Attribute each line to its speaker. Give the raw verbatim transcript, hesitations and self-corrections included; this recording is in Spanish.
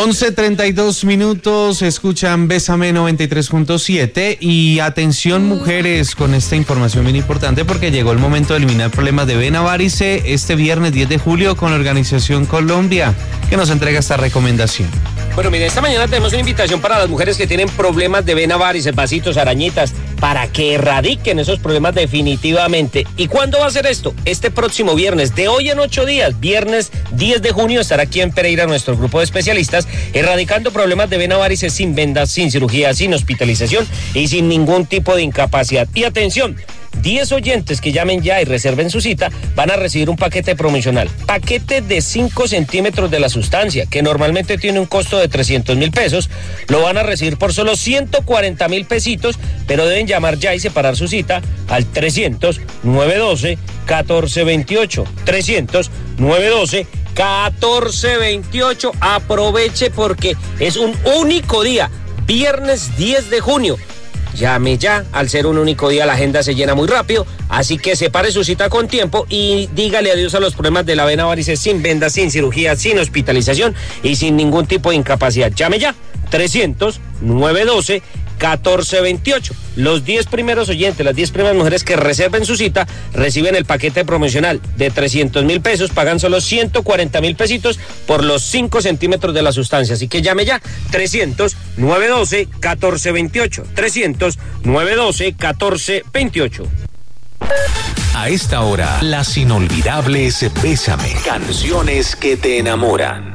Speaker 1: once treinta y dos minutos, escuchan Bésame noventa y tres punto siete y atención mujeres con esta información bien importante porque llegó el momento de eliminar problemas de vena varice este viernes diez de julio con la Organización Colombia, que nos entrega esta recomendación.
Speaker 2: Bueno, mire, esta mañana tenemos una invitación para las mujeres que tienen problemas de vena varice, vasitos, arañitas, para que erradiquen esos problemas definitivamente. ¿Y cuándo va a ser esto? Este próximo viernes, de hoy en ocho días, viernes diez de junio, estará aquí en Pereira nuestro grupo de especialistas erradicando problemas de vena varice sin vendas, sin cirugía, sin hospitalización y sin ningún tipo de incapacidad. Y atención, diez oyentes que llamen ya y reserven su cita van a recibir un paquete promocional. Paquete de cinco centímetros de la sustancia, que normalmente tiene un costo de trescientos mil pesos. Lo van a recibir por solo ciento cuarenta mil pesitos, pero deben llamar ya y separar su cita al trescientos, nueve doce, catorce veintiocho. trescientos, nueve doce, catorce veintiocho. Aproveche porque es un único día, viernes diez de junio. Llame ya, al ser un único día la agenda se llena muy rápido, así que separe su cita con tiempo y dígale adiós a los problemas de la vena varice sin vendas, sin cirugía, sin hospitalización y sin ningún tipo de incapacidad. Llame ya, trescientos, nueve doce, catorce veintiocho. Los diez primeros oyentes, las diez primeras mujeres que reserven su cita, reciben el paquete promocional de trescientos mil pesos, pagan solo ciento cuarenta mil pesitos por los cinco centímetros de la sustancia. Así que llame ya, trescientos, nueve doce, catorce veintiocho. trescientos, nueve doce, catorce veintiocho.
Speaker 3: A esta hora, las inolvidables Bésame, canciones que te enamoran.